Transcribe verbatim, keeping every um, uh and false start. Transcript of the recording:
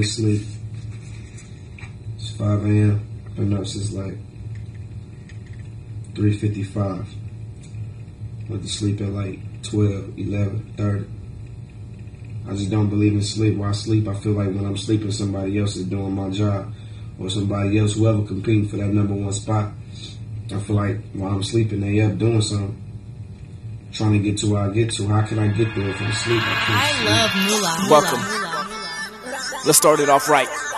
to sleep. It's five a.m. I've been up since like three fifty-five. Went to sleep at like twelve, eleven, thirty. I just don't believe in sleep. While I sleep, I feel like when I'm sleeping, somebody else is doing my job. Or somebody else, whoever competing for that number one spot. I feel like while I'm sleeping, they up doing something. Trying to get to where I get to. How can I get there if I'm asleep? I can't I sleep. love Moolah. Welcome. Let's start it off right.